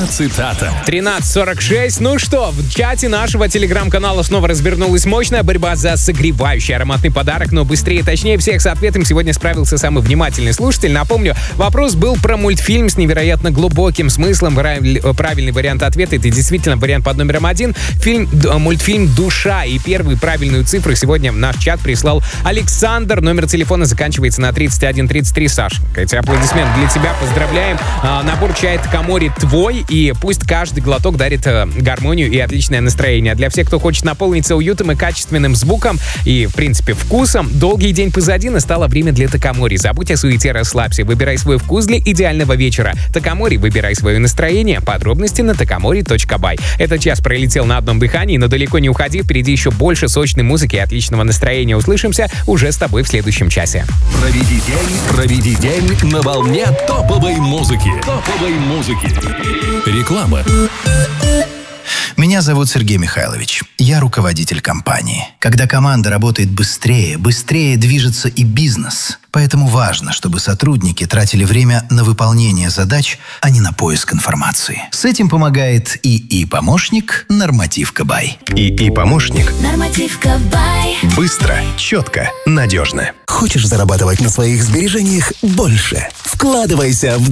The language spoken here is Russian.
Цитата. 13:46. Ну что, в чате нашего телеграм-канала снова развернулась мощная борьба за согревающий ароматный подарок, но быстрее и точнее всех с ответом сегодня справился самый внимательный слушатель. Напомню, вопрос был про мультфильм с невероятно глубоким смыслом. Правильный вариант ответа — это действительно вариант под номером 1. Мультфильм «Душа». И первую правильную цифру сегодня в наш чат прислал Александр. Номер телефона заканчивается на 3133. Сашенька, эти аплодисменты для тебя. Поздравляем. Набор чая «Такамори» твой. И пусть каждый глоток дарит гармонию и отличное настроение. Для всех, кто хочет наполниться уютом и качественным звуком и, в принципе, вкусом, долгий день позади, настало время для «Такамори». Забудь о суете, расслабься. Выбирай свой вкус для идеального вечера. «Такамори», выбирай свое настроение. Подробности на takamori.by. Этот час пролетел на одном дыхании, но далеко не уходи. Впереди еще больше сочной музыки и отличного настроения. Услышимся уже с тобой в следующем часе. Проведи день на волне топовой музыки. Реклама. Меня зовут Сергей Михайлович. Я руководитель компании. Когда команда работает быстрее движется и бизнес. Поэтому важно, чтобы сотрудники тратили время на выполнение задач, а не на поиск информации. С этим помогает ИИ-помощник «Нормативка Бай». ИИ-помощник. Нормативка Бай. Быстро, четко, надежно. Хочешь зарабатывать на своих сбережениях больше? Вкладывайся в